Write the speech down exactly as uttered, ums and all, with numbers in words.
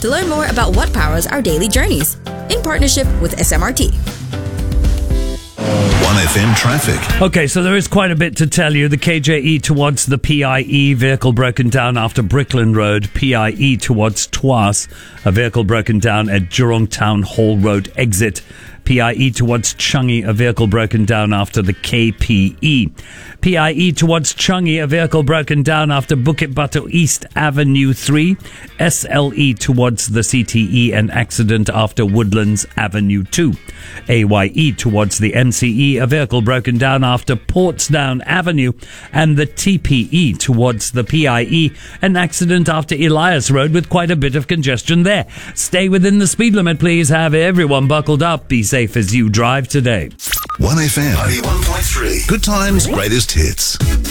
to learn more about what powers our daily journeys in partnership with S M R T. one F M traffic. Okay, so there is quite a bit to tell you. The K J E towards the P I E, vehicle broken down after Brickland Road. P I E towards Tuas, a vehicle broken down at Jurong Town Hall Road exit. P I E towards Changi, a vehicle broken down after the K P E. P I E towards Changi, a vehicle broken down after Bukit Batu East Avenue three. S L E towards the C T E, an accident after Woodlands Avenue two. A Y E towards the M C E, a vehicle broken down after Portsdown Avenue. And the T P E towards the P I E, an accident after Elias Road with quite a bit of congestion there. Stay within the speed limit, please. Have everyone buckled up. Be safe as you drive today. one F M ninety-one point three. Good times, greatest hits.